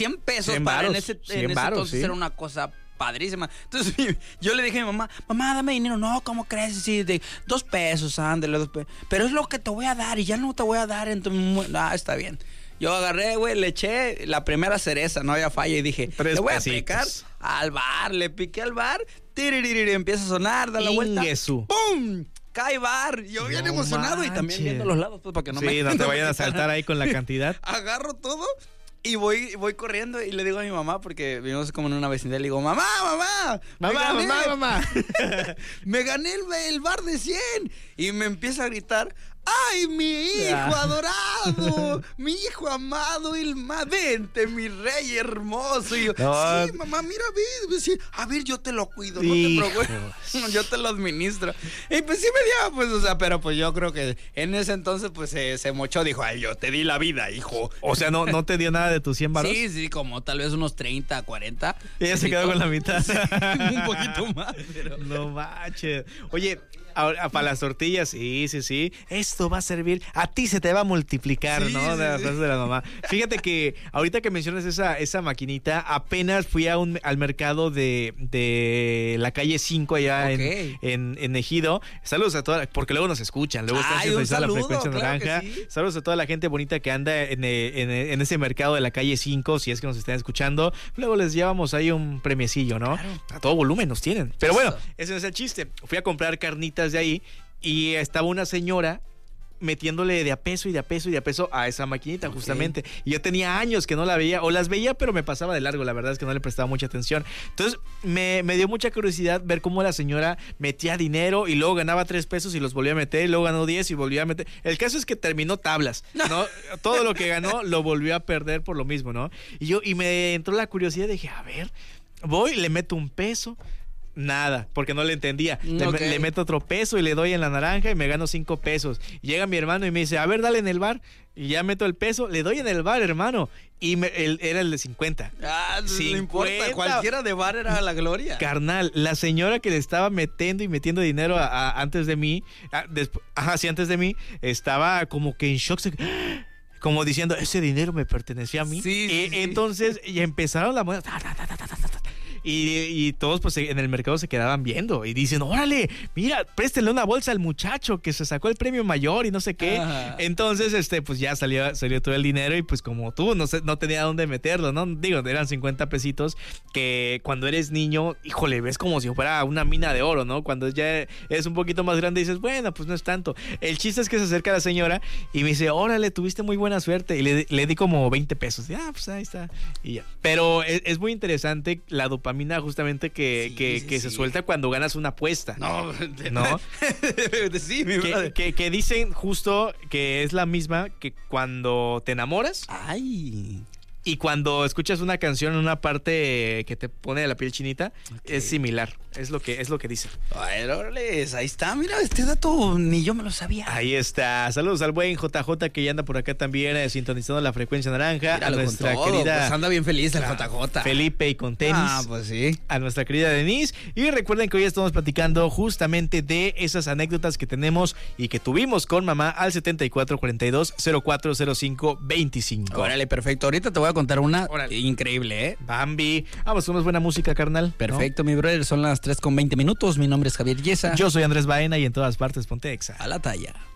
100 pesos 100 para varos, en ese 100 varos, entonces sí. era una cosa padrísima. Entonces yo le dije a mi mamá, dame dinero. No, ¿cómo crees? Sí, de 2 pesos, ándale, 2 pesos. Pero es lo que te voy a dar y ya no te voy a dar. Entonces, está bien. Yo agarré, güey, le eché la primera cereza, no había falla y dije, 3 le voy a pesitos. picar al bar. Le piqué al bar, tiririri, empieza a sonar, da la vuelta. Inguesu. ¡Pum! Cae bar. Yo bien No emocionado y también manches. viendo los lados, pues, para que no Sí, me... no te vayan a quitaran. saltar ahí con la cantidad. Agarro todo y voy corriendo y le digo a mi mamá, porque vivimos como en una vecindad, le digo, mamá, me gané el bar de 100. Y me empieza a gritar, ¡ay, mi hijo adorado! Mi hijo amado, Ilma, vente, mi rey hermoso. Y yo, No. sí, mamá, mira, sí, a ver, yo te lo cuido, no te Hijos. preocupes, yo te lo administro. Y pues sí me dio, pues, o sea, pero pues yo creo que en ese entonces, pues se mochó, dijo, ay, yo te di la vida, hijo. O sea, no te dio nada de tus 100 varos. Sí, como tal vez unos 30, 40. Y ella se quedó con la mitad. Sí, un poquito más, pero... No manches. Oye, ahora, para las tortillas, sí. Esto va a servir, a ti se te va a multiplicar, Sí, ¿no? sí, De la sí. frase de la mamá. Fíjate que ahorita que mencionas esa maquinita, apenas fui al mercado de la calle 5 allá Ok. en Ejido. Saludos a toda, porque luego nos escuchan, luego están Ay, un sintonizando la saludo, frecuencia claro que naranja. sí. Saludos a toda la gente bonita que anda en ese mercado de la calle 5, si es que nos están escuchando. Luego les llevamos ahí un premiecillo, ¿no? Claro. A todo volumen nos tienen. Pero bueno, Eso. ese no es el chiste. Fui a comprar carnitas de ahí y estaba una señora metiéndole de a peso a esa maquinita, Ok. justamente. Y yo tenía años que no la veía, o las veía, pero me pasaba de largo. La verdad es que no le prestaba mucha atención. Entonces, me dio mucha curiosidad ver cómo la señora metía dinero y luego ganaba 3 pesos y los volvía a meter, y luego ganó 10 y volvía a meter. El caso es que terminó tablas, ¿no? Todo lo que ganó lo volvió a perder por lo mismo, ¿no? Y me entró la curiosidad, dije, a ver, voy, le meto 1 peso. Nada, porque no le entendía. Ok. Le meto otro peso y le doy en la naranja y me gano 5 pesos. Llega mi hermano y me dice, a ver, dale en el bar. Y ya meto el peso, le doy en el bar, hermano. Y era el de 50. Ah, no 50. importa, cualquiera de bar era la gloria. Carnal, la señora que le estaba metiendo dinero antes de mí, antes de mí, estaba como que en shock. Como diciendo, ese dinero me pertenecía a mí. Sí, sí, sí. Entonces, y empezaron la moneda. Y todos pues en el mercado se quedaban viendo y dicen, órale, mira, préstenle una bolsa al muchacho que se sacó el premio mayor y no sé qué. Ajá. Entonces, pues ya salió todo el dinero y pues como tú, no tenía dónde meterlo, ¿no? Digo, eran 50 pesitos que cuando eres niño, híjole, ves como si fuera una mina de oro, ¿no? Cuando ya eres un poquito más grande dices, bueno, pues no es tanto. El chiste es que se acerca la señora y me dice, órale, tuviste muy buena suerte. Y le di como 20 pesos. Y, pues ahí está. Y ya. Pero es muy interesante la dopamina justamente que se sí. suelta cuando ganas una apuesta. No, ¿No? Sí, mi brother. Que dicen justo que es la misma que cuando te enamoras Ay. y cuando escuchas una canción en una parte que te pone la piel chinita, es similar. Es lo que dicen. Ay, órale, ahí está, mira, este dato ni yo me lo sabía. Ahí está. Saludos al buen JJ que ya anda por acá también sintonizando la frecuencia naranja. Míralo a con nuestra todo, querida pues anda bien feliz el JJ. Felipe y con tenis. Ah, pues sí. A nuestra querida Denise. Y recuerden que hoy estamos platicando justamente de esas anécdotas que tenemos y que tuvimos con mamá al 7442-040525. Órale, perfecto. Ahorita te voy a contar una Órale. increíble, ¿eh? Bambi. Vamos, con buena música, carnal. Perfecto, mi brother. Son las 3:20. Mi nombre es Javier Yesa. ¿No? Yo soy Andrés Baena y en todas partes ponte Exa. A la talla.